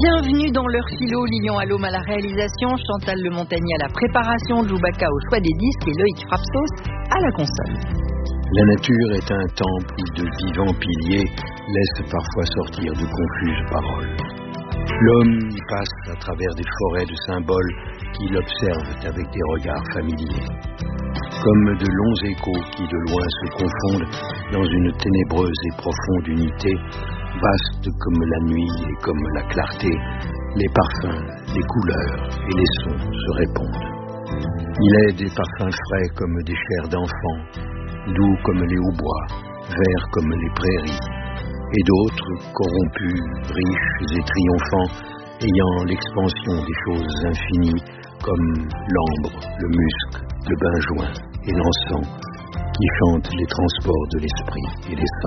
Bienvenue dans leur philo, Lilian Allôme à la réalisation, Chantal Le Montagnier à la préparation, Djoubaka au choix des disques et Loïc Frapsos à la console. La nature est un temple où de vivants piliers laissent parfois sortir de confuses paroles. L'homme y passe à travers des forêts de symboles qu'il observe avec des regards familiers. Comme de longs échos qui de loin se confondent dans une ténébreuse et profonde unité, vaste comme la nuit et comme la clarté, les parfums, les couleurs et les sons se répondent. Il est des parfums frais comme des chairs d'enfants, doux comme les hautbois, verts comme les prairies, et d'autres corrompus, riches et triomphants, ayant l'expansion des choses infinies comme l'ambre, le musc, le benjoin et l'encens, qui chantent les transports de l'esprit et les sens.